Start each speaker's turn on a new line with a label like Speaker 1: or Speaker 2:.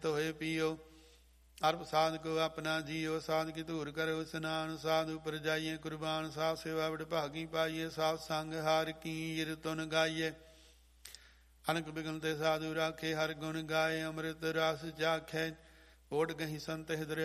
Speaker 1: ਹੋਏ ਪੀਓ। ਅਰਪ ਸਾਧ ਕੋ ਆਪਣਾ ਜੀਓ, ਸਾਧ ਕੀ ਧੂਰ ਕਰੋ ਇਸਨਾਨ। ਸਾਧੂ ਪਰ ਜਾਈਏ ਕੁਰਬਾਨ, ਸਾਧ ਸੇਵਾ ਵਡ ਭਾਗੀ ਪਾਈਏ। ਸਾਧ ਸੰਗ ਹਾਰ ਕੀ ਤੁਨ ਗਾਈਏ, ਅਨਕ ਬਿਗਨ ਤੇ ਸਾਧੂ ਰਾਖੇ। ਹਰ ਗੁਣ ਗਾਏ ਅੰਮ੍ਰਿਤ ਰਸ ਚਾਖੈ, ਓਟ ਗਹੀ ਸੰਤ ਹਿਦਰਿ